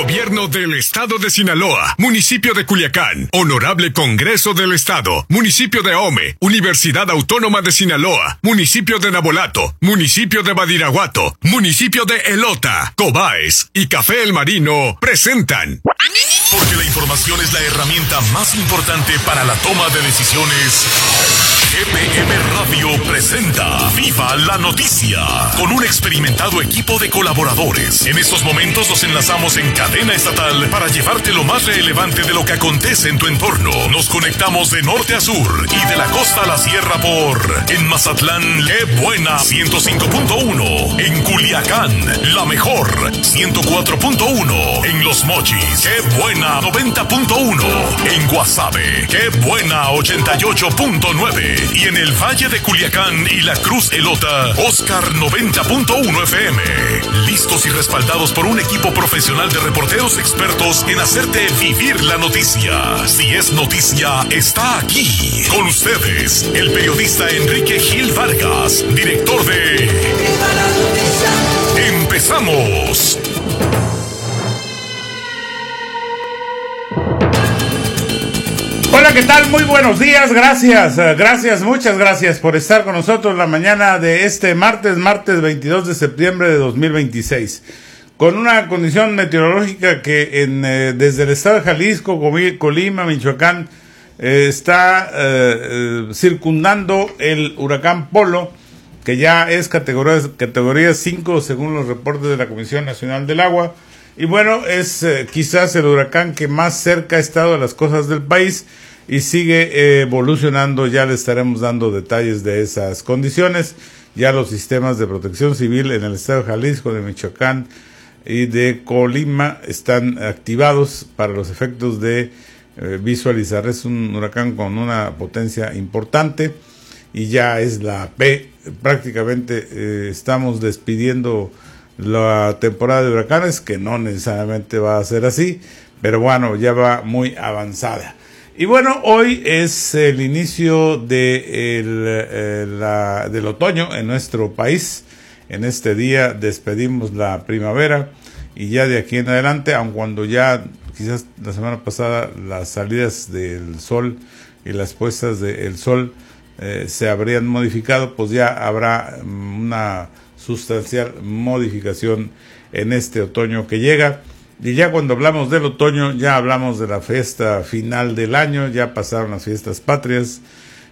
Gobierno del Estado de Sinaloa, Municipio de Culiacán, Honorable Congreso del Estado, Municipio de Ahome, Universidad Autónoma de Sinaloa, Municipio de Nabolato, Municipio de Badiraguato, Municipio de Elota, Cobaes y Café El Marino presentan. Porque la información es la herramienta más importante para la toma de decisiones. EPM Radio presenta Viva la Noticia, con un experimentado equipo de colaboradores. En estos momentos nos enlazamos en cadena estatal para llevarte lo más relevante de lo que acontece en tu entorno. Nos conectamos de norte a sur y de la costa a la sierra por... En Mazatlán, ¡qué buena! 105.1. En Culiacán, la mejor, 104.1. En Los Mochis, ¡qué buena! 90.1. En Guasave, ¡qué buena! 88.9. Y en el Valle de Culiacán y la Cruz Elota, Oscar 90.1 FM. Listos y respaldados por un equipo profesional de reporteros expertos en hacerte vivir la noticia. Si es noticia, está aquí. Con ustedes, el periodista Enrique Gil Vargas, director de... ¡Viva la Noticia! ¡Empezamos! Hola, ¿qué tal? Muy buenos días, muchas gracias por estar con nosotros la mañana de este martes 22 de septiembre de 2026. Con una condición meteorológica que desde el estado de Jalisco, Colima, Michoacán, está circundando el huracán Polo, que ya es categoría 5 según los reportes de la Comisión Nacional del Agua. Y bueno, es quizás el huracán que más cerca ha estado de las costas del país y sigue evolucionando. Ya le estaremos dando detalles de esas condiciones. Ya los sistemas de protección civil en el estado de Jalisco, de Michoacán y de Colima están activados para los efectos de visualizar. Es un huracán con una potencia importante y ya es la P. Prácticamente estamos despidiendo la temporada de huracanes, que no necesariamente va a ser así, pero bueno, ya va muy avanzada. Y bueno, hoy es el inicio del otoño en nuestro país. En este día despedimos la primavera y ya de aquí en adelante, aun cuando ya quizás la semana pasada las salidas del sol y las puestas del sol se habrían modificado, pues ya habrá una sustancial modificación en este otoño que llega. Y ya cuando hablamos del otoño, ya hablamos de la fiesta final del año, ya pasaron las fiestas patrias,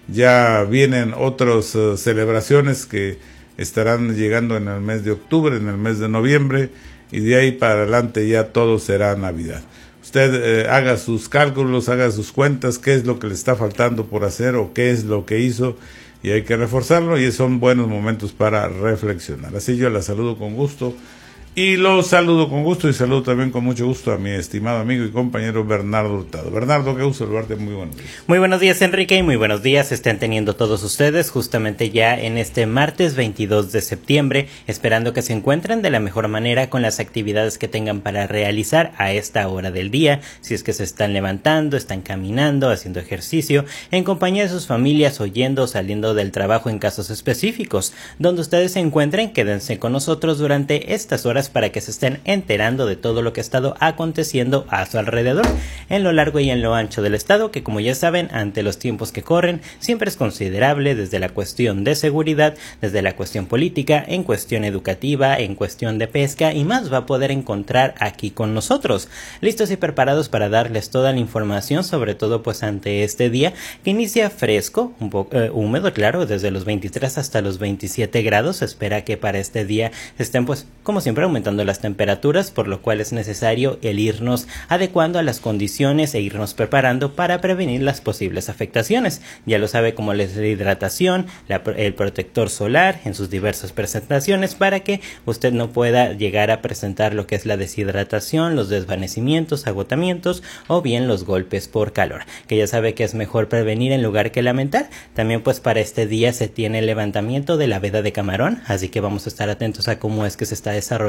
ya vienen otras celebraciones que estarán llegando en el mes de octubre, en el mes de noviembre, y de ahí para adelante ya todo será Navidad. Usted haga sus cálculos, haga sus cuentas, qué es lo que le está faltando por hacer o qué es lo que hizo, y hay que reforzarlo, y son buenos momentos para reflexionar. Así yo la saludo con gusto, y los saludo con gusto, y saludo también con mucho gusto a mi estimado amigo y compañero Bernardo Hurtado. Bernardo, qué gusto saludarte, muy buenos días. Muy buenos días, Enrique, y muy buenos días estén teniendo todos ustedes justamente ya en este martes 22 de septiembre, esperando que se encuentren de la mejor manera con las actividades que tengan para realizar a esta hora del día, si es que se están levantando, están caminando, haciendo ejercicio, en compañía de sus familias, oyendo o saliendo del trabajo en casos específicos. Donde ustedes se encuentren, quédense con nosotros durante estas horas para que se estén enterando de todo lo que ha estado aconteciendo a su alrededor, en lo largo y en lo ancho del estado, que como ya saben, ante los tiempos que corren, siempre es considerable desde la cuestión de seguridad, desde la cuestión política, en cuestión educativa, en cuestión de pesca y más va a poder encontrar aquí con nosotros, listos y preparados para darles toda la información, sobre todo pues ante este día que inicia fresco, un poco húmedo, claro, desde los 23 hasta los 27 grados. Se espera que para este día estén pues como siempre aumentando las temperaturas, por lo cual es necesario el irnos adecuando a las condiciones e irnos preparando para prevenir las posibles afectaciones. Ya lo sabe, como les la hidratación, el protector solar en sus diversas presentaciones, para que usted no pueda llegar a presentar lo que es la deshidratación, los desvanecimientos, agotamientos o bien los golpes por calor, que ya sabe que es mejor prevenir en lugar que lamentar. También pues para este día se tiene el levantamiento de la veda de Camarón, así que vamos a estar atentos a cómo es que se está desarrollando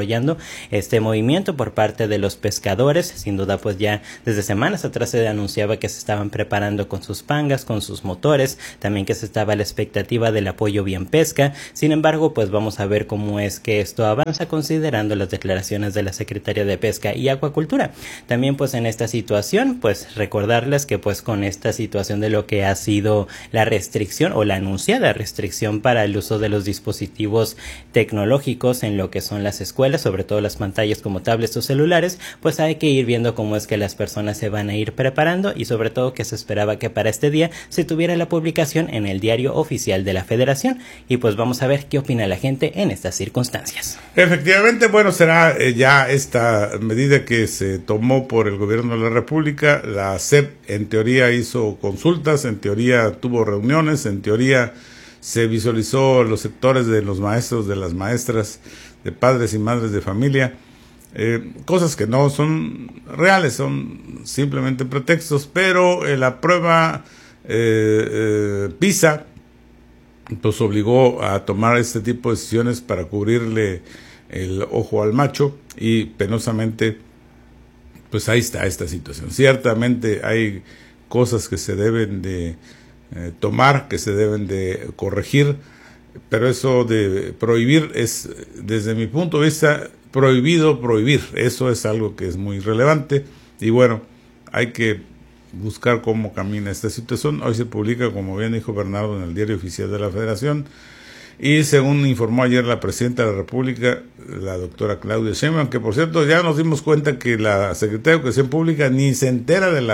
desarrollando este movimiento por parte de los pescadores. Sin duda, pues ya desde semanas atrás se anunciaba que se estaban preparando con sus pangas, con sus motores, también que se estaba a la expectativa del apoyo Bien Pesca. Sin embargo, pues vamos a ver cómo es que esto avanza considerando las declaraciones de la Secretaría de Pesca y Acuacultura. También pues en esta situación, pues recordarles que pues con esta situación de lo que ha sido la restricción o la anunciada restricción para el uso de los dispositivos tecnológicos en lo que son las escuelas, sobre todo las pantallas como tablets o celulares, pues hay que ir viendo cómo es que las personas se van a ir preparando y sobre todo que se esperaba que para este día se tuviera la publicación en el diario oficial de la Federación. Y pues vamos a ver qué opina la gente en estas circunstancias. Efectivamente, bueno, será ya esta medida que se tomó por el gobierno de la República. La SEP en teoría hizo consultas, en teoría tuvo reuniones, en teoría se visualizó los sectores de los maestros, de las maestras, de padres y madres de familia, cosas que no son reales, son simplemente pretextos, pero la prueba PISA pues obligó a tomar este tipo de decisiones para cubrirle el ojo al macho y penosamente pues ahí está esta situación. Ciertamente hay cosas que se deben de tomar, que se deben de corregir, pero eso de prohibir es, desde mi punto de vista, prohibido prohibir. Eso es algo que es muy relevante y bueno, hay que buscar cómo camina esta situación. Hoy se publica, como bien dijo Bernardo, en el diario oficial de la Federación y según informó ayer la Presidenta de la República, la doctora Claudia Sheinbaum, que por cierto ya nos dimos cuenta que la Secretaría de Educación Pública ni se entera de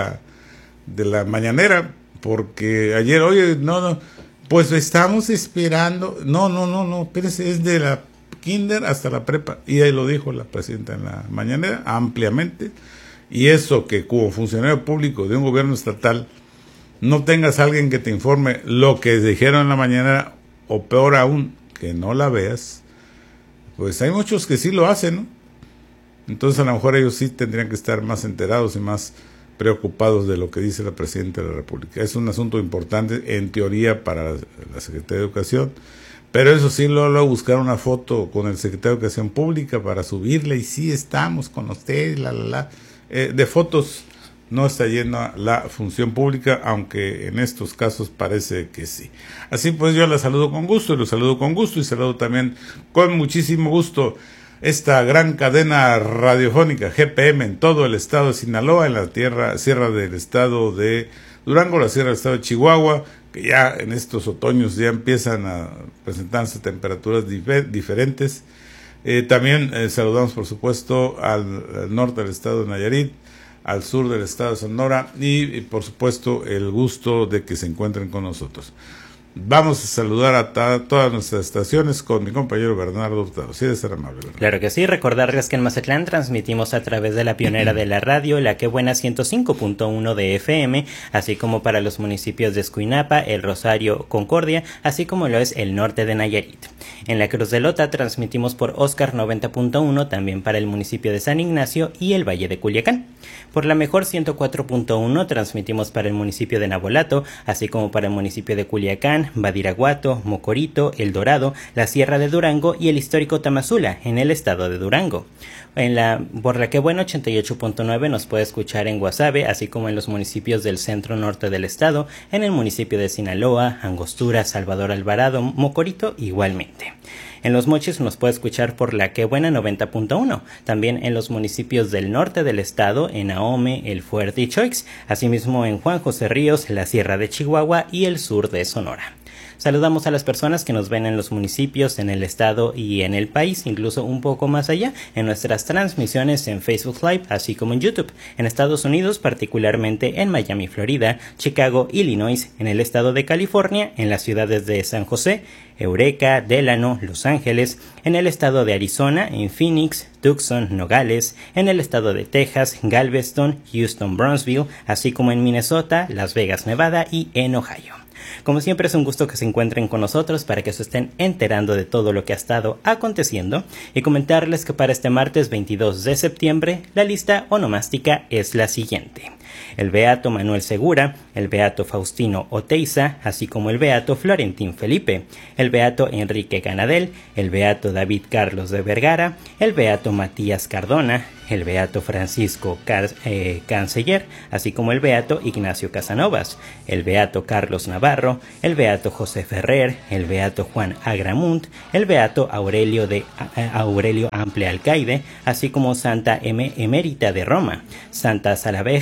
la mañanera, porque ayer, oye, no, pues estamos esperando, no, espérese, es de la kinder hasta la prepa, y ahí lo dijo la Presidenta en la mañanera, ampliamente, y eso que como funcionario público de un gobierno estatal, no tengas a alguien que te informe lo que dijeron en la mañanera, o peor aún, que no la veas, pues hay muchos que sí lo hacen, ¿no? Entonces a lo mejor ellos sí tendrían que estar más enterados y más preocupados de lo que dice la Presidenta de la República. Es un asunto importante, en teoría, para la Secretaría de Educación, pero eso sí, luego buscar una foto con el Secretario de Educación Pública para subirle, y sí estamos con ustedes, de fotos no está llena la función pública, aunque en estos casos parece que sí. Así pues yo la saludo con gusto, y saludo también con muchísimo gusto esta gran cadena radiofónica GPM en todo el estado de Sinaloa, en la sierra del estado de Durango, la sierra del estado de Chihuahua, que ya en estos otoños ya empiezan a presentarse temperaturas diferentes. También saludamos por supuesto al norte del estado de Nayarit, al sur del estado de Sonora y por supuesto el gusto de que se encuentren con nosotros. Vamos a saludar a todas nuestras estaciones con mi compañero Bernardo Hurtado. Sí, de ser amable, Bernardo. Claro que sí, recordarles que en Mazatlán transmitimos a través de la pionera de la radio, la Que Buena 105.1 de FM, así como para los municipios de Escuinapa, El Rosario, Concordia, así como lo es el norte de Nayarit. En la Cruz de Lota transmitimos por Oscar 90.1, también para el municipio de San Ignacio y el Valle de Culiacán. Por la Mejor 104.1 transmitimos para el municipio de Nabolato, así como para el municipio de Culiacán, Badiraguato, Mocorito, El Dorado, la Sierra de Durango y el histórico Tamazula, en el estado de Durango. Por la Que Buena 88.9 nos puede escuchar en Guasave, así como en los municipios del centro norte del estado, en el municipio de Sinaloa, Angostura, Salvador Alvarado, Mocorito igualmente. En Los Mochis nos puede escuchar por la Que Buena 90.1, también en los municipios del norte del estado, en Ahome, El Fuerte y Choix, asimismo en Juan José Ríos, la Sierra de Chihuahua y el sur de Sonora. Saludamos a las personas que nos ven en los municipios, en el estado y en el país, incluso un poco más allá, en nuestras transmisiones en Facebook Live, así como en YouTube. En Estados Unidos, particularmente en Miami, Florida, Chicago, Illinois, en el estado de California, en las ciudades de San José, Eureka, Delano, Los Ángeles, en el estado de Arizona, en Phoenix, Tucson, Nogales, en el estado de Texas, Galveston, Houston, Brownsville, así como en Minnesota, Las Vegas, Nevada y en Ohio. Como siempre, es un gusto que se encuentren con nosotros para que se estén enterando de todo lo que ha estado aconteciendo y comentarles que para este martes 22 de septiembre la lista onomástica es la siguiente: el beato Manuel Segura, el beato Faustino Oteiza, así como el beato Florentín Felipe, el beato Enrique Canadell, el beato David Carlos de Vergara, el beato Matías Cardona, el beato Francisco Canceller, así como el beato Ignacio Casanovas, el beato Carlos Navarro, el beato José Ferrer, el beato Juan Agramunt, el beato Aurelio Ample Alcaide, así como Santa Emérita de Roma, Santa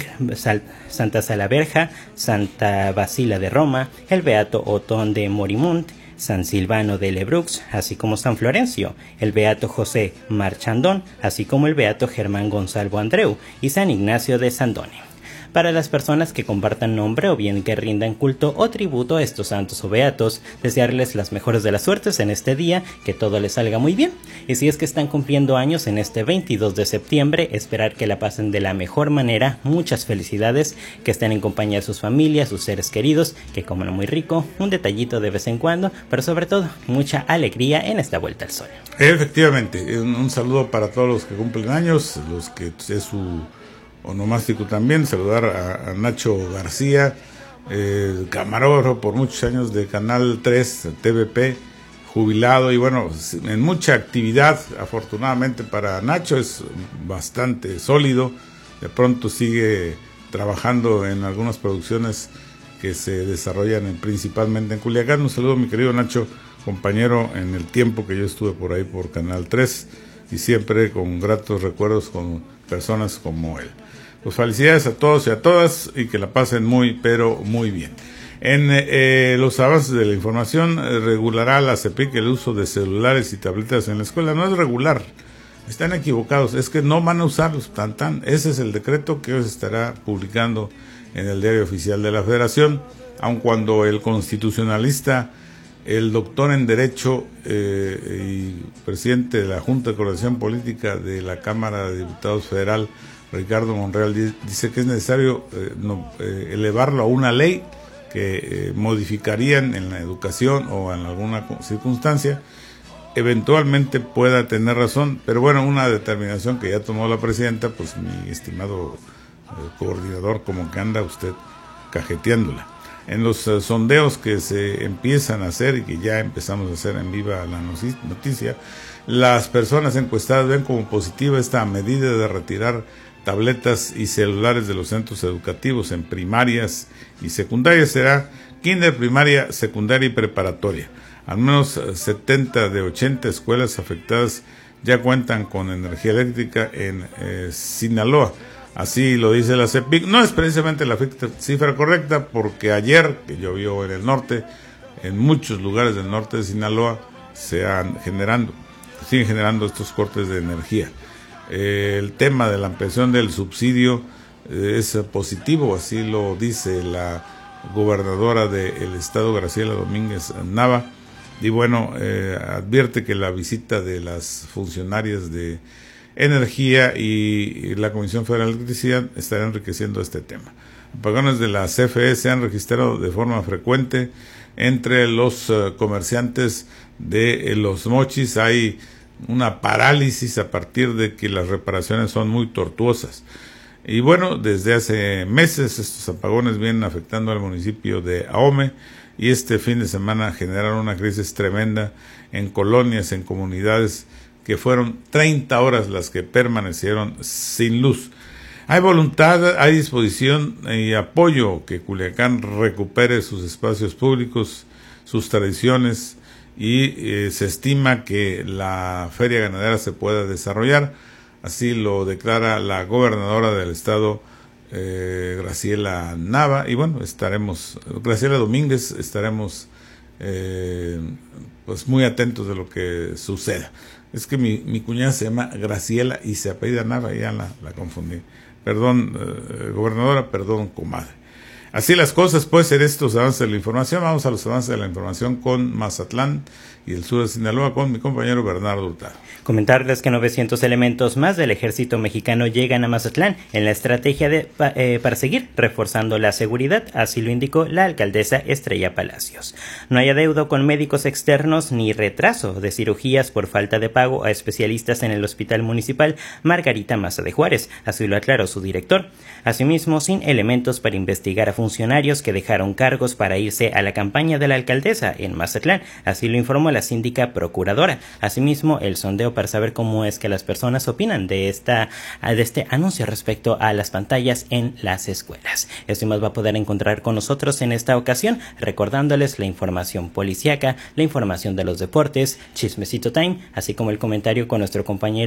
Salaverja, Santa Basila de Roma, el beato Otón de Morimunt, San Silvano de Lebrux, así como San Florencio, el beato José Marchandón, así como el beato Germán Gonzalo Andreu y San Ignacio de Sandone. Para las personas que compartan nombre o bien que rindan culto o tributo a estos santos o beatos, desearles las mejores de las suertes en este día, que todo les salga muy bien. Y si es que están cumpliendo años en este 22 de septiembre, esperar que la pasen de la mejor manera, muchas felicidades, que estén en compañía de sus familias, sus seres queridos, que coman muy rico, un detallito de vez en cuando, pero sobre todo mucha alegría en esta vuelta al sol. Efectivamente, un saludo para todos los que cumplen años, los que es su onomástico también. Saludar a Nacho García, camarógrafo por muchos años de Canal 3, TVP, jubilado, y bueno, en mucha actividad. Afortunadamente para Nacho es bastante sólido, de pronto sigue trabajando en algunas producciones que se desarrollan principalmente en Culiacán. Un saludo, mi querido Nacho, compañero en el tiempo que yo estuve por ahí por Canal 3, y siempre con gratos recuerdos con personas como él. Pues felicidades a todos y a todas, y que la pasen muy, pero muy bien. En los avances de la información, regulará la CEPIC el uso de celulares y tabletas en la escuela. No es regular, están equivocados, es que no van a usarlos, ese es el decreto que hoy se estará publicando en el Diario Oficial de la Federación, aun cuando el constitucionalista, el doctor en Derecho y presidente de la Junta de Coordinación Política de la Cámara de Diputados Federal, Ricardo Monreal, dice que es necesario elevarlo a una ley que modificarían en la educación o en alguna circunstancia. Eventualmente pueda tener razón, pero bueno, una determinación que ya tomó la presidenta, pues mi estimado coordinador, como que anda usted cajeteándola. En los sondeos que se empiezan a hacer y que ya empezamos a hacer en viva la noticia, las personas encuestadas ven como positiva esta medida de retirar tabletas y celulares de los centros educativos en primarias y secundarias. Será kinder, primaria, secundaria y preparatoria. Al menos 70 de 80 escuelas afectadas ya cuentan con energía eléctrica en Sinaloa. Así lo dice la CEPIC. No es precisamente la cifra correcta, porque ayer, que llovió en el norte, en muchos lugares del norte de Sinaloa siguen generando estos cortes de energía. El tema de la ampliación del subsidio es positivo, así lo dice la gobernadora del estado, Graciela Domínguez Nava, y bueno, advierte que la visita de las funcionarias de Energía y la Comisión Federal de Electricidad estará enriqueciendo este tema. Apagones de la CFE se han registrado de forma frecuente entre los comerciantes de Los Mochis. Hay una parálisis a partir de que las reparaciones son muy tortuosas. Y bueno, desde hace meses estos apagones vienen afectando al municipio de Ahome, y este fin de semana generaron una crisis tremenda en colonias, en comunidades, que fueron 30 horas las que permanecieron sin luz. Hay voluntad, hay disposición y apoyo que Culiacán recupere sus espacios públicos, sus tradiciones, y se estima que la feria ganadera se pueda desarrollar. Así lo declara la gobernadora del estado, Graciela Nava, y bueno, Graciela Domínguez, estaremos pues muy atentos de lo que suceda. Es que mi cuñada se llama Graciela y se apellida Nava, y ya la confundí. Perdón, gobernadora, perdón, comadre. Así las cosas, pues, en estos avances de la información. Vamos a los avances de la información con Mazatlán y el sur de Sinaloa con mi compañero Bernardo Hurtado. Comentarles que 900 elementos más del ejército mexicano llegan a Mazatlán en la estrategia para seguir reforzando la seguridad, así lo indicó la alcaldesa Estrella Palacios. No hay adeudo con médicos externos ni retraso de cirugías por falta de pago a especialistas en el Hospital Municipal Margarita Maza de Juárez, así lo aclaró su director. Asimismo, sin elementos para investigar a funcionarios que dejaron cargos para irse a la campaña de la alcaldesa en Mazatlán, así lo informó la síndica procuradora. Asimismo, el sondeo para saber cómo es que las personas opinan de este anuncio respecto a las pantallas en las escuelas. Esto y más va a poder encontrar con nosotros en esta ocasión, recordándoles la información policíaca, la información de los deportes, Chismecito Time, así como el comentario con nuestro compañero